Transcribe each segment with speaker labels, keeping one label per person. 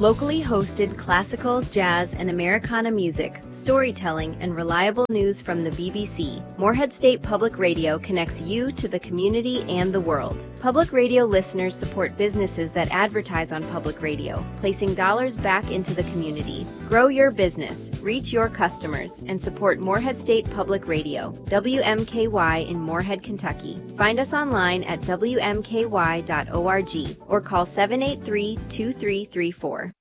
Speaker 1: Locally hosted classical, jazz, and Americana music, storytelling, and reliable news from the BBC, Morehead State Public Radio connects you to the community and the world. Public radio listeners support businesses that advertise on public radio, placing dollars back into the community. Grow your business, reach your customers, and support Morehead State Public Radio, WMKY in Morehead, Kentucky. Find us online at WMKY.org or call 783-2334.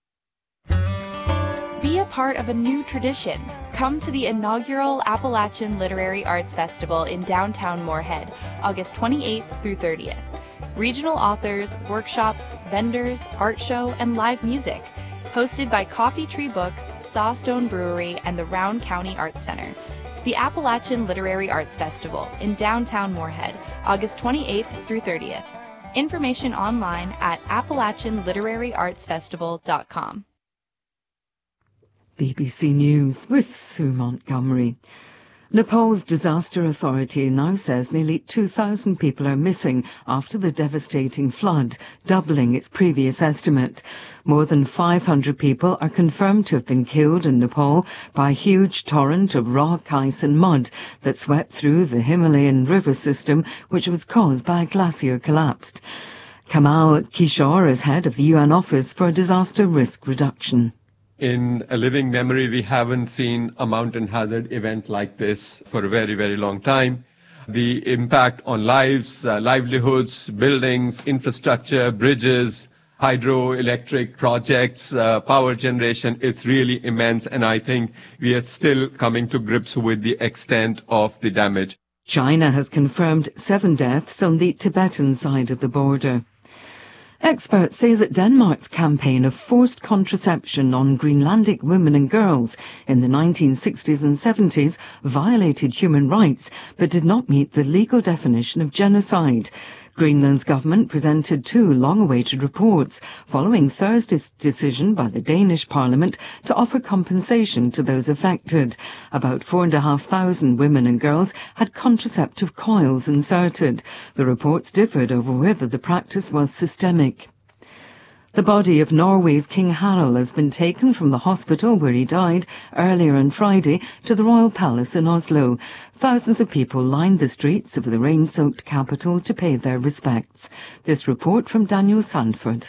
Speaker 2: Be a part of a new tradition. Come to the inaugural Appalachian Literary Arts Festival in downtown Morehead, August 28th through 30th. Regional authors, workshops, vendors, art show, and live music. Hosted by Coffee Tree Books, Sawstone Brewery, and the Round County Arts Center. The Appalachian Literary Arts Festival in downtown Morehead, August 28th through 30th. Information online at AppalachianLiteraryArtsFestival.com.
Speaker 3: BBC News with Sue Montgomery. Nepal's disaster authority now says nearly 2,000 people are missing after the devastating flood, doubling its previous estimate. More than 500 people are confirmed to have been killed in Nepal by a huge torrent of rock, ice and mud that swept through the Himalayan river system, which was caused by a glacier collapse. Kamal Kishore is head of the UN Office for Disaster Risk Reduction.
Speaker 4: In a living memory, we haven't seen a mountain hazard event like this for a very, very long time. The impact on lives, livelihoods, buildings, infrastructure, bridges, hydroelectric projects, power generation is really immense, and I think we are still coming to grips with the extent of the damage.
Speaker 3: China has confirmed 7 deaths on the Tibetan side of the border. Experts say that Denmark's campaign of forced contraception on Greenlandic women and girls in the 1960s and 70s violated human rights, but did not meet the legal definition of genocide. Greenland's government presented 2 long-awaited reports following Thursday's decision by the Danish Parliament to offer compensation to those affected. About 4,500 women and girls had contraceptive coils inserted. The reports differed over whether the practice was systemic. The body of Norway's King Harald has been taken from the hospital where he died earlier on Friday to the Royal Palace in Oslo. Thousands of people lined the streets of the rain-soaked capital to pay their respects. This report from Daniel Sandford.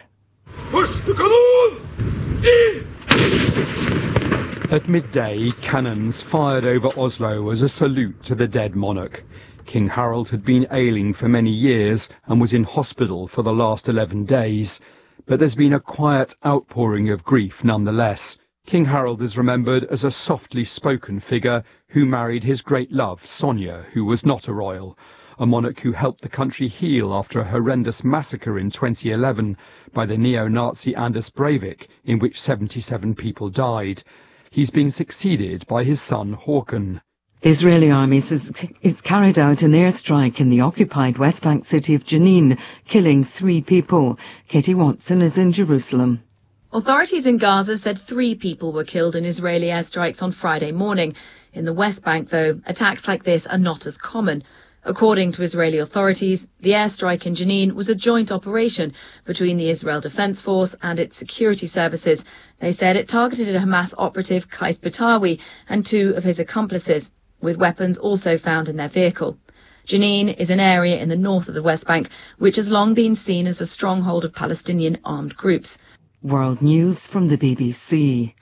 Speaker 5: At midday, cannons fired over Oslo as a salute to the dead monarch. King Harald had been ailing for many years and was in hospital for the last 11 days. But there's been a quiet outpouring of grief nonetheless. King Harald is remembered as a softly spoken figure who married his great love, Sonja, who was not a royal, a monarch who helped the country heal after a horrendous massacre in 2011 by the neo-Nazi Anders Breivik, in which 77 people died. He's been succeeded by his son Håkon.
Speaker 3: The Israeli army says it's carried out an airstrike in the occupied West Bank city of Jenin, killing 3 people. Katie Watson is in Jerusalem.
Speaker 6: Authorities in Gaza said 3 people were killed in Israeli airstrikes on Friday morning. In the West Bank, though, attacks like this are not as common. According to Israeli authorities, the airstrike in Jenin was a joint operation between the Israel Defense Force and its security services. They said it targeted a Hamas operative, Qais Batawi, and 2 of his accomplices, with weapons also found in their vehicle. Jenin is an area in the north of the West Bank, which has long been seen as a stronghold of Palestinian armed groups.
Speaker 3: World News from the BBC.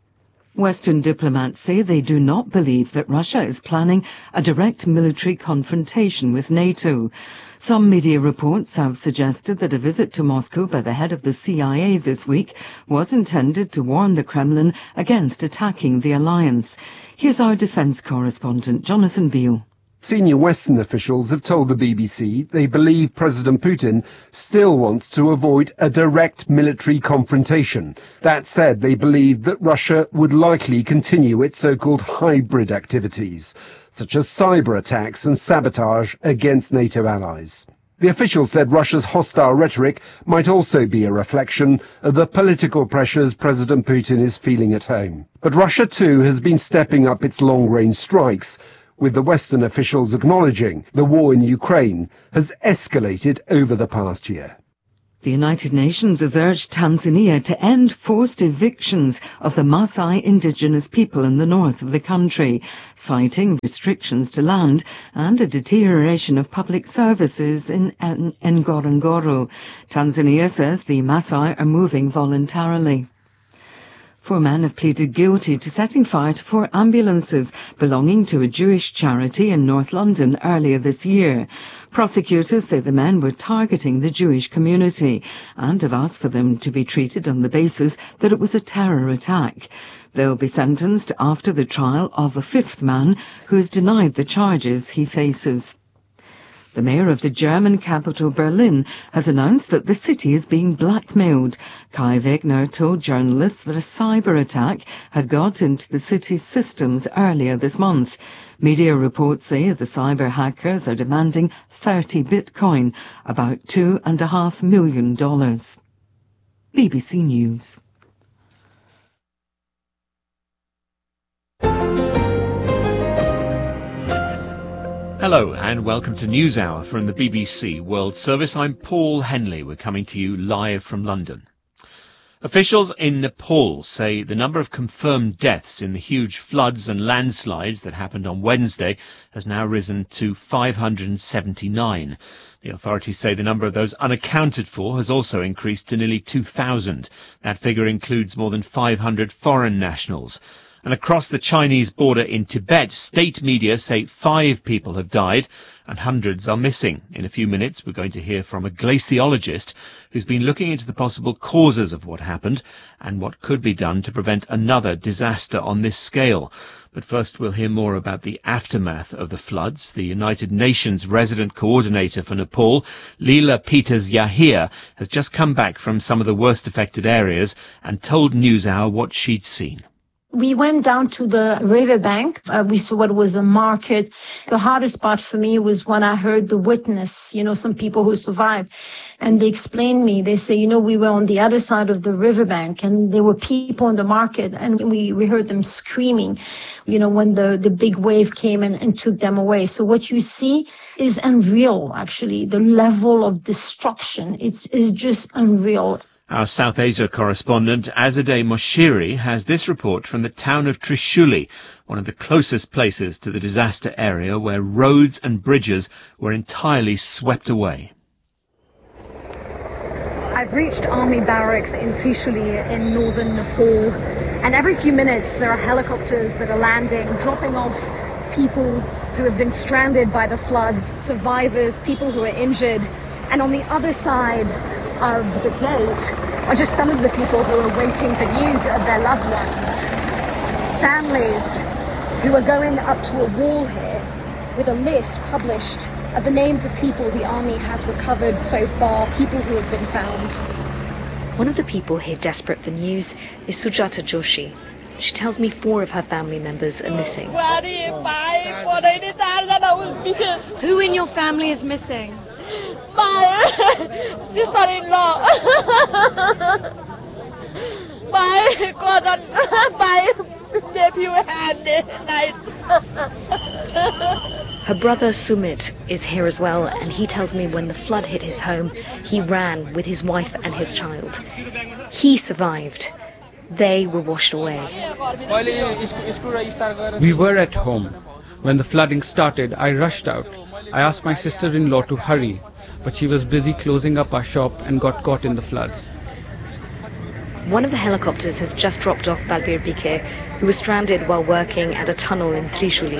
Speaker 3: Western diplomats say they do not believe that Russia is planning a direct military confrontation with NATO. Some media reports have suggested that a visit to Moscow by the head of the CIA this week was intended to warn the Kremlin against attacking the alliance. Here's our defence correspondent, Jonathan Beale.
Speaker 7: Senior Western officials have told the BBC they believe President Putin still wants to avoid a direct military confrontation. That said, they believe that Russia would likely continue its so-called hybrid activities, such as cyber attacks and sabotage against NATO allies. The official said Russia's hostile rhetoric might also be a reflection of the political pressures President Putin is feeling at home. But Russia too has been stepping up its long-range strikes, with the Western officials acknowledging the war in Ukraine has escalated over the past year.
Speaker 3: The United Nations has urged Tanzania to end forced evictions of the Maasai indigenous people in the north of the country, citing restrictions to land and a deterioration of public services in Ngorongoro. Tanzania says the Maasai are moving voluntarily. 4 men have pleaded guilty to setting fire to 4 ambulances belonging to a Jewish charity in North London earlier this year. Prosecutors say the men were targeting the Jewish community and have asked for them to be treated on the basis that it was a terror attack. They'll be sentenced after the trial of a 5th man who has denied the charges he faces. The mayor of the German capital, Berlin, has announced that the city is being blackmailed. Kai Wegner told journalists that a cyber attack had got into the city's systems earlier this month. Media reports say the cyber hackers are demanding 30 Bitcoin, about $2.5 million. BBC News.
Speaker 8: Hello and welcome to NewsHour from the BBC World Service. I'm Paul Henley. We're coming to you live from London. Officials in Nepal say the number of confirmed deaths in the huge floods and landslides that happened on Wednesday has now risen to 579. The authorities say the number of those unaccounted for has also increased to nearly 2,000. That figure includes more than 500 foreign nationals. And across the Chinese border in Tibet, state media say 5 people have died and hundreds are missing. In a few minutes, we're going to hear from a glaciologist who's been looking into the possible causes of what happened and what could be done to prevent another disaster on this scale. But first, we'll hear more about the aftermath of the floods. The United Nations resident coordinator for Nepal, Leela Peters-Yahia, has just come back from some of the worst affected areas and told NewsHour what she'd seen.
Speaker 9: We went down to the riverbank. We saw what was a market. The hardest part for me was when I heard the witness, some people who survived. And they explained me, they say, we were on the other side of the riverbank and there were people in the market and we heard them screaming, when the big wave came and took them away. So what you see is unreal, actually. The level of destruction, is just unreal.
Speaker 8: Our South Asia correspondent, Azadeh Moshiri, has this report from the town of Trishuli, one of the closest places to the disaster area where roads and bridges were entirely swept away.
Speaker 10: I've reached army barracks in Trishuli in northern Nepal, and every few minutes there are helicopters that are landing, dropping off people who have been stranded by the flood, survivors, people who are injured. And on the other side of the gate are just some of the people who are waiting for news of their loved ones. Families who are going up to a wall here with a list published of the names of people the army has recovered so far, people who have been found.
Speaker 11: One of the people here desperate for news is Sujata Joshi. She tells me 4 of her family members are missing.
Speaker 10: Who in your family is missing?
Speaker 12: My sister-in-law, my nephew
Speaker 11: Her brother Sumit is here as well, and he tells me when the flood hit his home, he ran with his wife and his child. He survived. They were washed away.
Speaker 13: We were at home. When the flooding started, I rushed out. I asked my sister-in-law to hurry, but she was busy closing up our shop and got caught in the floods.
Speaker 11: One of the helicopters has just dropped off Balbir Bike, who was stranded while working at a tunnel in Trishuli.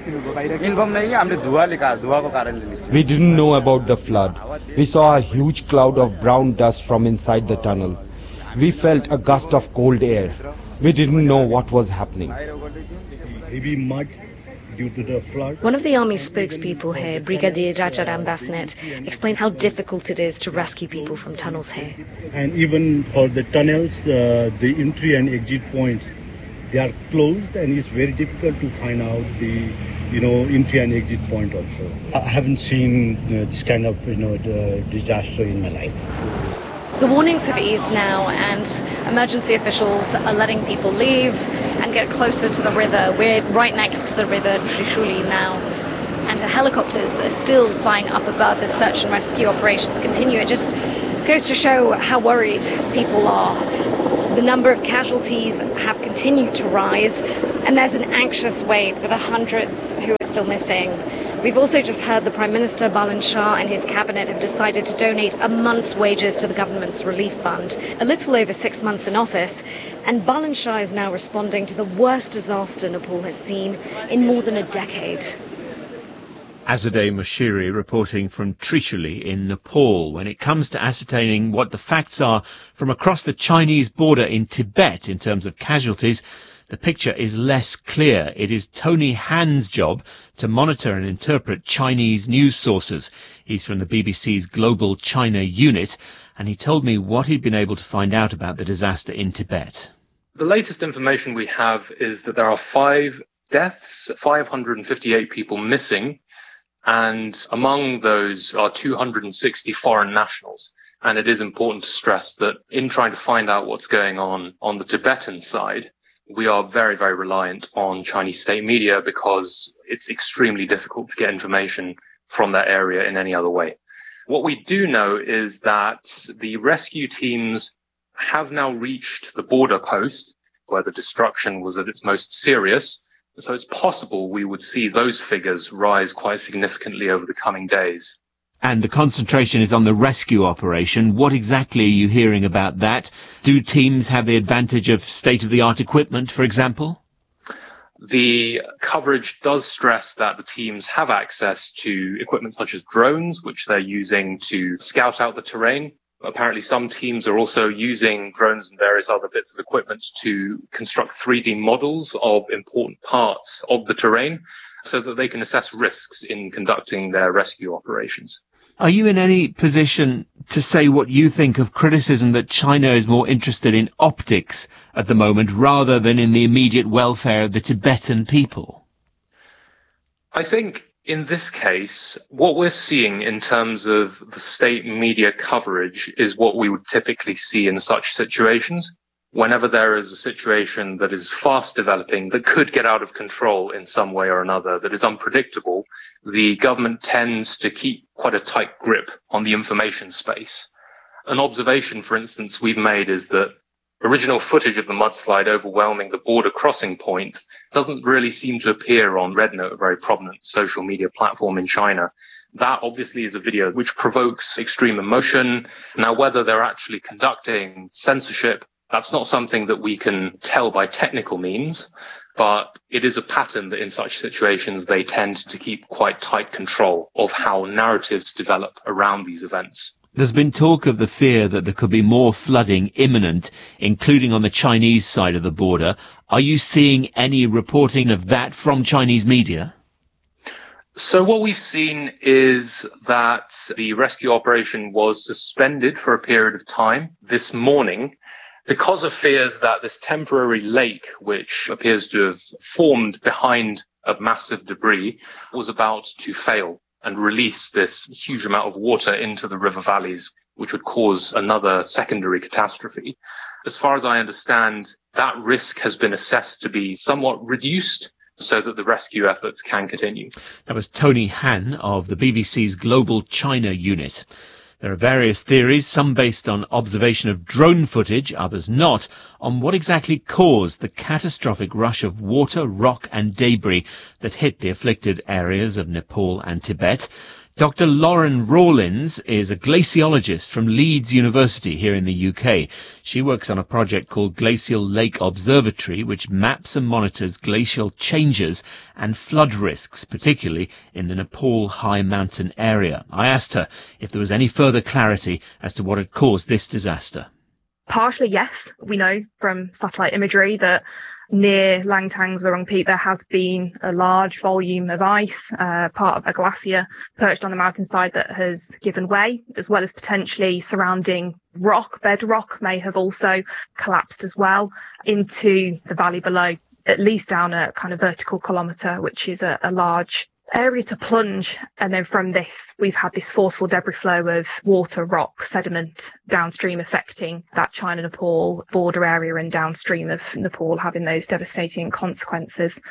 Speaker 14: We didn't know about the flood. We saw a huge cloud of brown dust from inside the tunnel. We felt a gust of cold air. We didn't know what was happening.
Speaker 15: Heavy mud due to the flood.
Speaker 11: One of the army spokespeople here, Brigadier Rajaram Basnet, explained how difficult it is to rescue people from tunnels here.
Speaker 15: And even for the tunnels, the entry and exit points, they are closed, and it's very difficult to find out the entry and exit point also. I haven't seen this kind of disaster in my life.
Speaker 11: The warnings have eased now, and emergency officials are letting people leave and get closer to the river. We're right next to the river Trishuli now, and the helicopters are still flying up above as search and rescue operations continue. It just Goes to show how worried people are. The number of casualties have continued to rise, and there's an anxious wave for the hundreds who are still missing. We've also just heard the Prime Minister, Balan Shah, and his cabinet have decided to donate a month's wages to the government's relief fund, a little over 6 months in office, and Balan Shah is now responding to the worst disaster Nepal has seen in more than a decade.
Speaker 8: Azadeh Moshiri reporting from Trishuli in Nepal. When it comes to ascertaining what the facts are from across the Chinese border in Tibet in terms of casualties, the picture is less clear. It is Tony Han's job to monitor and interpret Chinese news sources. He's from the BBC's Global China unit, and he told me what he'd been able to find out about the disaster in Tibet.
Speaker 16: The latest information we have is that there are 5 deaths, 558 people missing, and among those are 260 foreign nationals. And it is important to stress that in trying to find out what's going on the Tibetan side, we are very, very reliant on Chinese state media because it's extremely difficult to get information from that area in any other way. What we do know is that the rescue teams have now reached the border post where the destruction was at its most serious. So it's possible we would see those figures rise quite significantly over the coming days.
Speaker 8: And the concentration is on the rescue operation. What exactly are you hearing about that? Do teams have the advantage of state-of-the-art equipment, for example?
Speaker 16: The coverage does stress that the teams have access to equipment such as drones, which they're using to scout out the terrain. Apparently some teams are also using drones and various other bits of equipment to construct 3D models of important parts of the terrain so that they can assess risks in conducting their rescue operations.
Speaker 8: Are you in any position to say what you think of criticism that China is more interested in optics at the moment rather than in the immediate welfare of the Tibetan people?
Speaker 16: I think in this case, what we're seeing in terms of the state media coverage is what we would typically see in such situations. Whenever there is a situation that is fast developing, that could get out of control in some way or another, that is unpredictable, the government tends to keep quite a tight grip on the information space. An observation, for instance, we've made is that original footage of the mudslide overwhelming the border crossing point doesn't really seem to appear on RedNote, a very prominent social media platform in China. That obviously is a video which provokes extreme emotion. Now, whether they're actually conducting censorship, that's not something that we can tell by technical means, but it is a pattern that in such situations they tend to keep quite tight control of how narratives develop around these events.
Speaker 8: There's been talk of the fear that there could be more flooding imminent, including on the Chinese side of the border. Are you seeing any reporting of that from Chinese media?
Speaker 16: So what we've seen is that the rescue operation was suspended for a period of time this morning because of fears that this temporary lake, which appears to have formed behind a massive debris, was about to fail and release this huge amount of water into the river valleys, which would cause another secondary catastrophe. As far as I understand, that risk has been assessed to be somewhat reduced so that the rescue efforts can continue.
Speaker 8: That was Tony Han of the BBC's Global China unit. There are various theories, some based on observation of drone footage, others not, on what exactly caused the catastrophic rush of water, rock and debris that hit the afflicted areas of Nepal and Tibet. Dr. Lauren Rawlins is a glaciologist from Leeds University here in the UK. She works on a project called Glacial Lake Observatory, which maps and monitors glacial changes and flood risks, particularly in the Nepal high mountain area. I asked her if there was any further clarity as to what had caused this disaster.
Speaker 17: Partially, yes. We know from satellite imagery that near Langtang's Lorong Peak there has been a large volume of ice, part of a glacier perched on the mountainside that has given way, as well as potentially surrounding rock. Bedrock may have also collapsed as well into the valley below, at least down a kind of vertical kilometre, which is a large area to plunge. And then from this, we've had this forceful debris flow of water, rock, sediment downstream affecting that China-Nepal border area and downstream of Nepal, having those devastating consequences.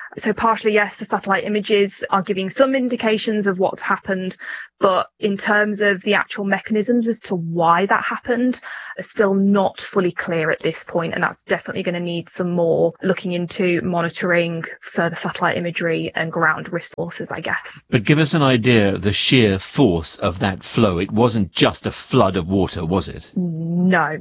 Speaker 17: So partially, yes, the satellite images are giving some indications of what's happened, but in terms of the actual mechanisms as to why that happened, are still not fully clear at this point, and that's definitely going to need some more looking into monitoring further satellite imagery and ground resources, I guess.
Speaker 8: But give us an idea of the sheer force of that flow. It wasn't just a flood of water, was it?
Speaker 17: No.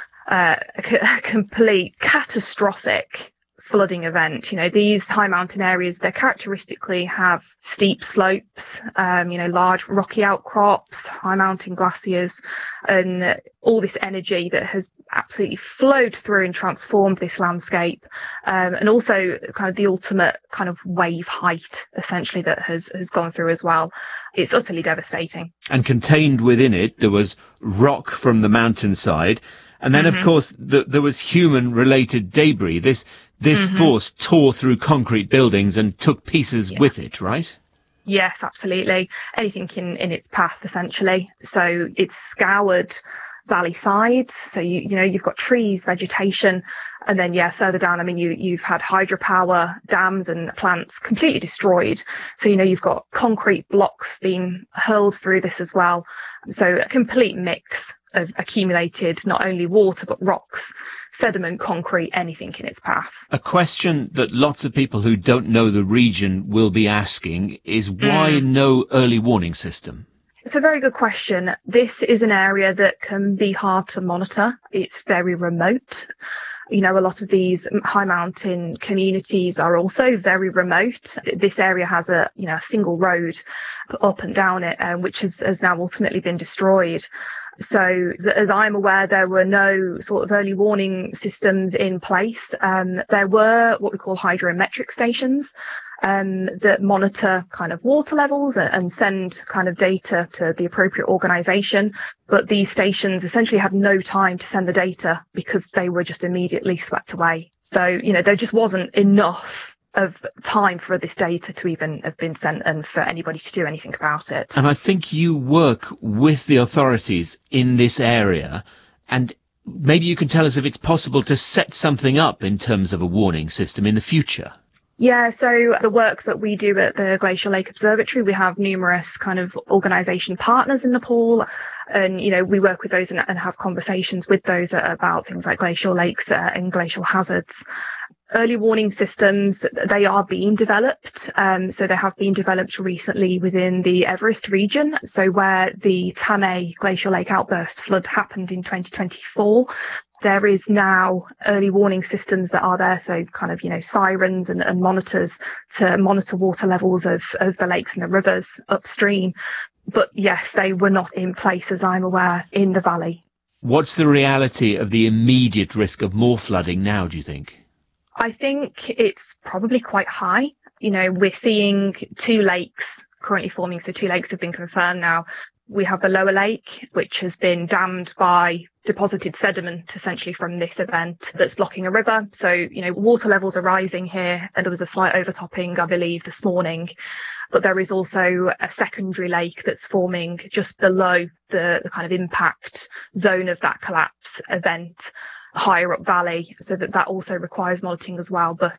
Speaker 17: A complete catastrophic flooding event. These high mountain areas, they characteristically have steep slopes, large rocky outcrops, high mountain glaciers, and all this energy that has absolutely flowed through and transformed this landscape, and also kind of the ultimate kind of wave height, essentially, that has gone through as well. It's utterly devastating.
Speaker 8: And contained within it, there was rock from the mountainside, and then, of course, there was human-related debris. This force tore through concrete buildings and took pieces with it, right?
Speaker 17: Yes, absolutely. Anything in its path, essentially. So it's scoured valley sides. So you've got trees, vegetation, and then further down, you've had hydropower, dams and plants completely destroyed. So you've got concrete blocks being hurled through this as well. So a complete mix of accumulated not only water but rocks, sediment, concrete, anything in its path. A
Speaker 8: question that lots of people who don't know the region will be asking is why no early warning system?
Speaker 17: It's a very good question. This is an area that can be hard to monitor. It's very remote. A lot of these high mountain communities are also very remote. This area has a single road up and down it, which has now ultimately been destroyed. So as I'm aware, there were no sort of early warning systems in place. There were what we call hydrometric stations that monitor kind of water levels and send kind of data to the appropriate organisation. But these stations essentially had no time to send the data because they were just immediately swept away. So, there just wasn't enough of time for this data to even have been sent and for anybody to do anything about it.
Speaker 8: And I think you work with the authorities in this area, and maybe you can tell us if it's possible to set something up in terms of a warning system in the future.
Speaker 17: Yeah, so the work that we do at the Glacial Lake Observatory, we have numerous kind of organisation partners in Nepal, and, we work with those and have conversations with those about things like glacial lakes and glacial hazards. Early warning systems, they are being developed. So they have been developed recently within the Everest region. So where the Tane Glacial Lake outburst flood happened in 2024, there is now early warning systems that are there. So kind of, sirens and monitors to monitor water levels of the lakes and the rivers upstream. But yes, they were not in place, as I'm aware, in the valley.
Speaker 8: What's the reality of the immediate risk of more flooding now, do you think?
Speaker 17: I think it's probably quite high. We're seeing 2 lakes currently forming. So 2 lakes have been confirmed now. We have the lower lake, which has been dammed by deposited sediment, essentially from this event, that's blocking a river. So, water levels are rising here, and there was a slight overtopping, I believe, this morning. But there is also a secondary lake that's forming just below the kind of impact zone of that collapse event, higher up valley, so that also requires monitoring as well. But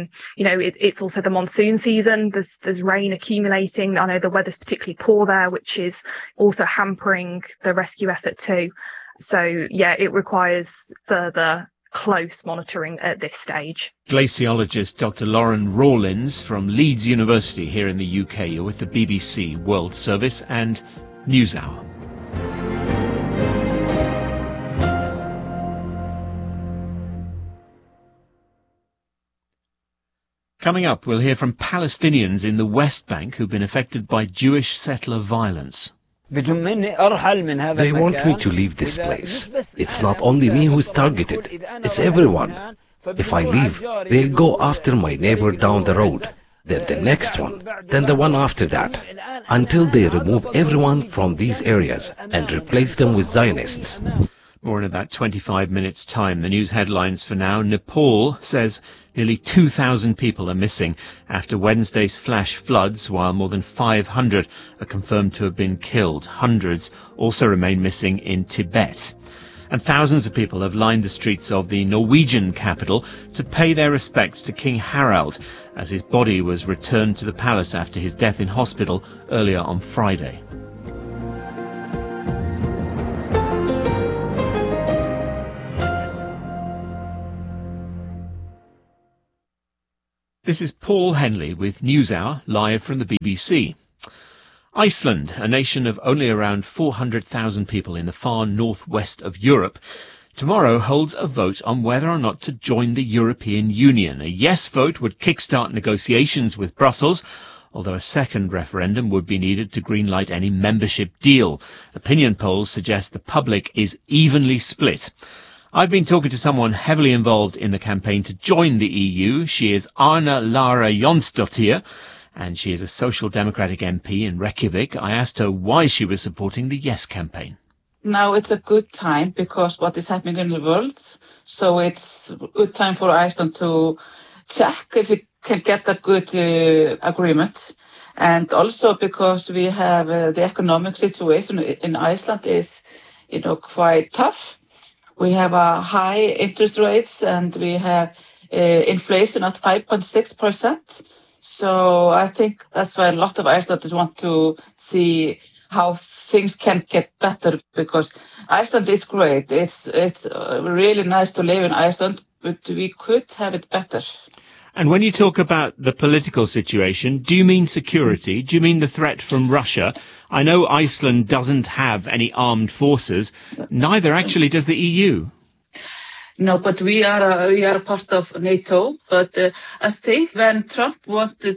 Speaker 17: it's also the monsoon season. There's rain accumulating. I know the weather's particularly poor there, which is also hampering the rescue effort too. So it requires further close monitoring at this stage.
Speaker 8: Glaciologist Dr. Lauren Rawlins from Leeds University here in the UK. You're with the BBC World Service and NewsHour. Coming up, we'll hear from Palestinians in the West Bank who've been affected by Jewish settler violence.
Speaker 18: They want me to leave this place. It's not only me who's targeted, it's everyone. If I leave, they'll go after my neighbor down the road, then the next one, then the one after that, until they remove everyone from these areas and replace them with Zionists.
Speaker 8: More in about 25 minutes' time. The news headlines for now. Nepal says nearly 2,000 people are missing after Wednesday's flash floods, while more than 500 are confirmed to have been killed. Hundreds also remain missing in Tibet. And thousands of people have lined the streets of the Norwegian capital to pay their respects to King Harald, as his body was returned to the palace after his death in hospital earlier on Friday. This is Paul Henley with NewsHour, live from the BBC. Iceland, a nation of only around 400,000 people in the far northwest of Europe, tomorrow holds a vote on whether or not to join the European Union. A yes vote would kickstart negotiations with Brussels, although a second referendum would be needed to greenlight any membership deal. Opinion polls suggest the public is evenly split. I've been talking to someone heavily involved in the campaign to join the EU. She is Arna Lara Jonsdottir, and she is a Social Democratic MP in Reykjavik. I asked her why she was supporting the Yes campaign.
Speaker 19: Now it's a good time because what is happening in the world, so it's a good time for Iceland to check if we can get a good agreement. And also because we have the economic situation in Iceland is, quite tough. We have a high interest rates and we have inflation at 5.6%. So I think that's why a lot of Icelanders want to see how things can get better, because Iceland is great. It's really nice to live in Iceland, but we could have it better.
Speaker 8: And when you talk about the political situation, do you mean security? Do you mean the threat from Russia? I know Iceland doesn't have any armed forces. Neither actually does the EU.
Speaker 19: No, but we are part of NATO. But I think when Trump wanted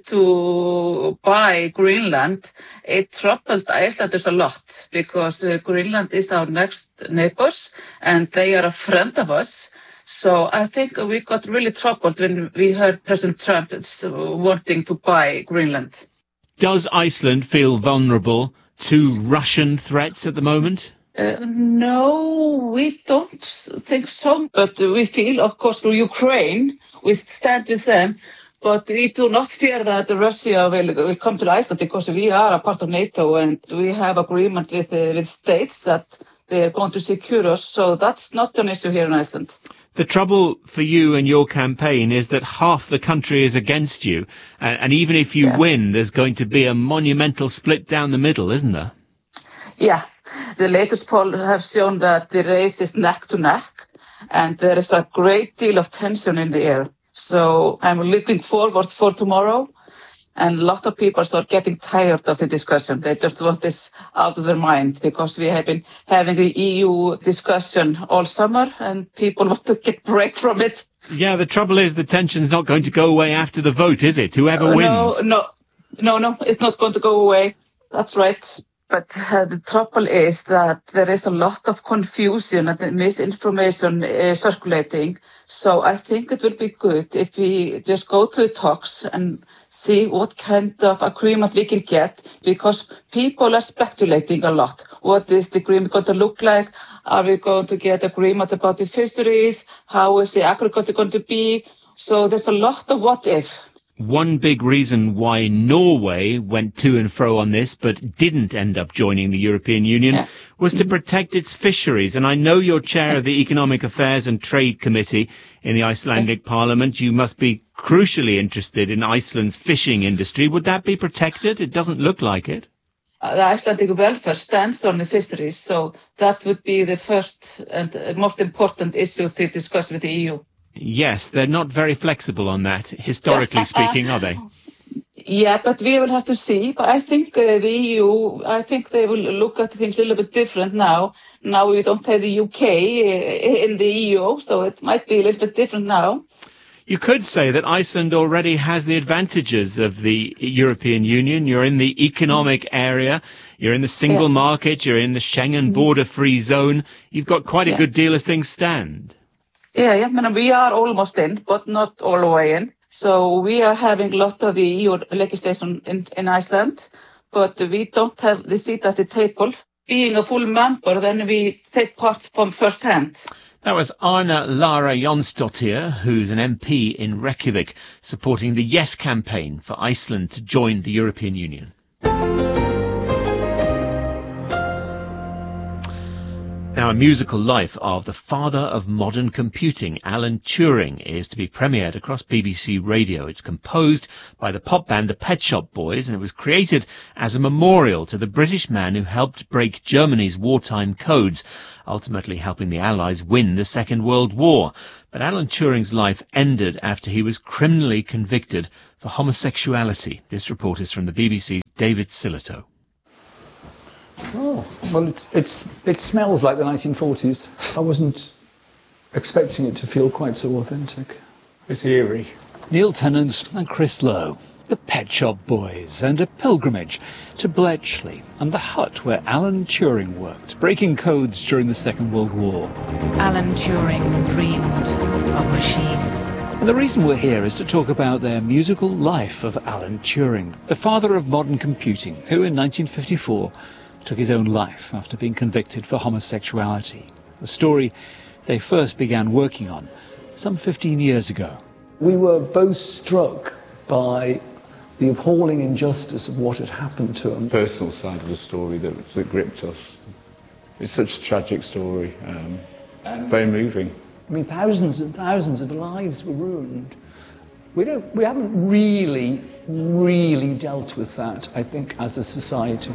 Speaker 19: to buy Greenland, it troubled Icelanders a lot, because Greenland is our next neighbors and they are a friend of us. So I think we got really troubled when we heard President Trump wanting to buy Greenland.
Speaker 8: Does Iceland feel vulnerable to Russian threats at the moment?
Speaker 19: No, we don't think so. But we feel, of course, for Ukraine, we stand with them. But we do not fear that Russia will come to Iceland, because we are a part of NATO and we have agreement with states that they are going to secure us. So that's not an issue here in Iceland.
Speaker 8: The trouble for you and your campaign is that half the country is against you. And even if you win, there's going to be a monumental split down the middle, isn't there?
Speaker 19: Yeah. The latest poll have shown that the race is neck to neck, and there is a great deal of tension in the air. So I'm looking forward for tomorrow, and a lot of people are getting tired of the discussion. They just want this out of their mind, because we have been having the EU discussion all summer, and people want to get a break from it.
Speaker 8: Yeah, the trouble is the tension's not going to go away after the vote, is it? Whoever wins.
Speaker 19: No, it's not going to go away. That's right. But the trouble is that there is a lot of confusion and misinformation circulating. So I think it will be good if we just go to the talks and see what kind of agreement we can get, because people are speculating a lot. What is the agreement going to look like? Are we going to get agreement about the fisheries? How is the agriculture going to be? So there's a lot of what if.
Speaker 8: One big reason why Norway went to and fro on this but didn't end up joining the European Union was to protect its fisheries. And I know you're chair of the Economic Affairs and Trade Committee in the Icelandic Parliament. You must be crucially interested in Iceland's fishing industry. Would that be protected? It doesn't look like it.
Speaker 19: The Icelandic welfare stands on the fisheries, so that would be the first and most important issue to discuss with the EU.
Speaker 8: Yes, they're not very flexible on that, historically speaking, are they?
Speaker 19: Yeah, but we will have to see. But I think the EU, I think they will look at things a little bit different now. Now we don't have the UK in the EU, so it might be a little bit different now.
Speaker 8: You could say that Iceland already has the advantages of the European Union. You're in the economic area, you're in the single market, you're in the Schengen border-free zone. You've got quite a good deal as things stand.
Speaker 19: Yeah, we are almost in, but not all the way in. So we are having a lot of the EU legislation in Iceland, but we don't have the seat at the table. Being a full member, then we take part from first hand.
Speaker 8: That was Arna Lara Jonsdottir, who's an MP in Reykjavik, supporting the Yes campaign for Iceland to join the European Union. Now, A Musical Life of the Father of Modern Computing, Alan Turing, is to be premiered across BBC Radio. It's composed by the pop band the Pet Shop Boys, and it was created as a memorial to the British man who helped break Germany's wartime codes, ultimately helping the Allies win the Second World War. But Alan Turing's life ended after he was criminally convicted for homosexuality. This report is from the BBC's David Sillito.
Speaker 20: Oh, well, it smells like the 1940s. I wasn't expecting it to feel quite so authentic. It's eerie.
Speaker 21: Neil Tennant and Chris Lowe, the Pet Shop Boys, and a pilgrimage to Bletchley and the hut where Alan Turing worked, breaking codes during the Second World War.
Speaker 22: Alan Turing dreamed of machines.
Speaker 21: And the reason we're here is to talk about their musical life of Alan Turing, the father of modern computing, who in 1954 took his own life after being convicted for homosexuality. A story they first began working on some 15 years ago.
Speaker 20: We were both struck by the appalling injustice of what had happened to him.
Speaker 23: Personal side of the story that gripped us. It's such a tragic story, very moving.
Speaker 20: I mean, thousands and thousands of lives were ruined. We haven't really dealt with that, I think, as a society.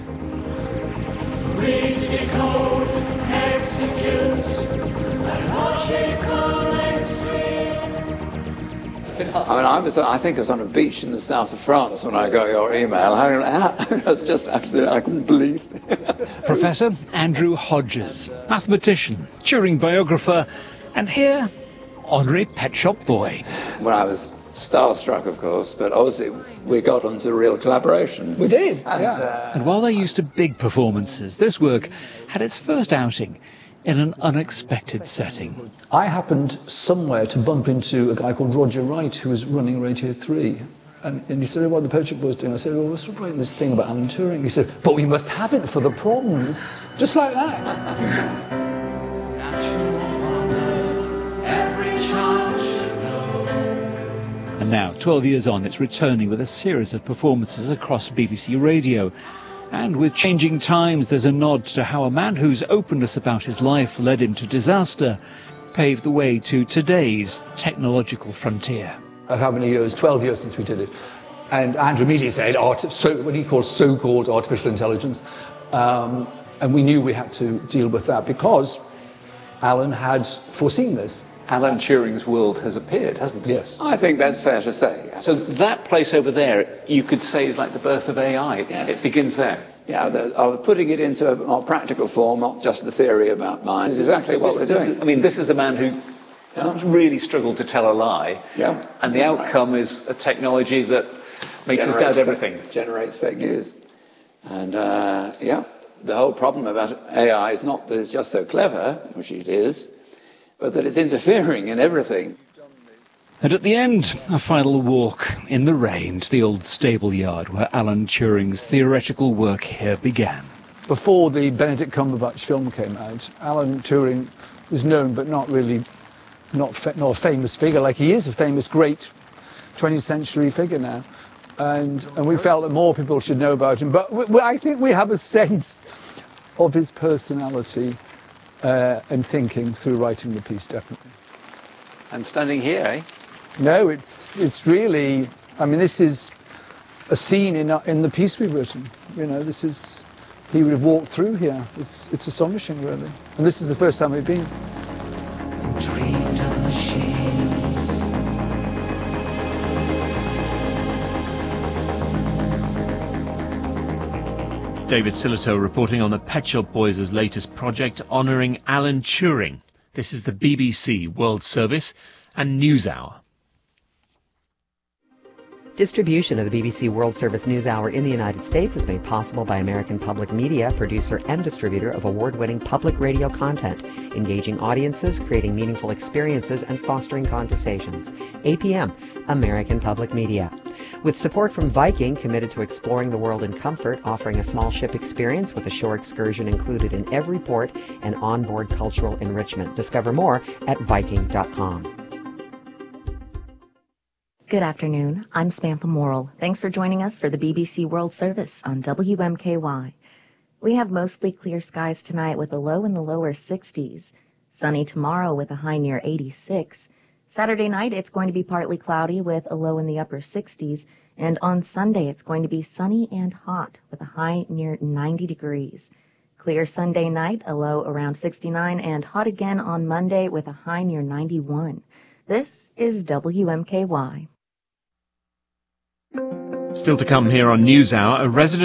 Speaker 24: I think I was on a beach in the south of France when I got your email. It's just absolutely, I couldn't believe it.
Speaker 21: Professor Andrew Hodges, mathematician, Turing biographer, and here, honorary Pet Shop Boy.
Speaker 24: Well, I was starstruck, of course, but obviously we got onto real collaboration.
Speaker 20: We did,
Speaker 21: And while they're used to big performances, this work had its first outing in an unexpected setting.
Speaker 20: I happened somewhere to bump into a guy called Roger Wright, who was running Radio 3. And he said, what are the Pet Shop Boys doing? I said, well, we're writing this thing about Alan Turing. He said, but we must have it for the proms. Just like that.
Speaker 21: And now, 12 years on, it's returning with a series of performances across BBC Radio. And with changing times, there's a nod to how a man whose openness about his life led him to disaster paved the way to today's technological frontier.
Speaker 20: How many years? 12 years since we did it. And Andrew immediately said, what he calls so-called artificial intelligence. And we knew we had to deal with that because Alan had foreseen this.
Speaker 21: Alan Turing's world has appeared, hasn't it?
Speaker 20: Yes.
Speaker 24: I think that's fair to say.
Speaker 21: So that place over there, you could say, is like the birth of AI.
Speaker 24: Yes.
Speaker 21: It begins there.
Speaker 24: Yeah, I was putting it into a more practical form, not just the theory about minds. This is exactly what we're doing.
Speaker 21: This is a man who really struggled to tell a lie.
Speaker 24: Yeah.
Speaker 21: And the outcome is a technology that makes us doubt everything.
Speaker 24: Generates fake news. And, the whole problem about AI is not that it's just so clever, which it is, but that it's interfering in everything.
Speaker 21: And at the end, a final walk in the rain to the old stable yard where Alan Turing's theoretical work here began.
Speaker 20: Before the Benedict Cumberbatch film came out, Alan Turing was known, but not a famous figure like he is, a famous, great 20th century figure now. And we felt that more people should know about him. But I think we have a sense of his personality and thinking through writing the piece, definitely.
Speaker 21: And standing here, eh?
Speaker 20: No, it's really, this is a scene in the piece we've written. He would have walked through here. It's astonishing, really. And this is the first time we've been.
Speaker 22: Dreamed of machines.
Speaker 8: David Sillito reporting on the Pet Shop Boys' latest project honouring Alan Turing. This is the BBC World Service and NewsHour.
Speaker 25: Distribution of the BBC World Service NewsHour in the United States is made possible by American Public Media, producer and distributor of award-winning public radio content, engaging audiences, creating meaningful experiences, and fostering conversations. APM, American Public Media. With support from Viking, committed to exploring the world in comfort, offering a small ship experience with a shore excursion included in every port and onboard cultural enrichment. Discover more at Viking.com.
Speaker 26: Good afternoon. I'm Samantha Morrill. Thanks for joining us for the BBC World Service on WMKY. We have mostly clear skies tonight with a low in the lower 60s. Sunny tomorrow with a high near 86. Saturday night, it's going to be partly cloudy with a low in the upper 60s. And on Sunday, it's going to be sunny and hot with a high near 90 degrees. Clear Sunday night, a low around 69, and hot again on Monday with a high near 91. This is WMKY.
Speaker 8: Still to come here on NewsHour, a resident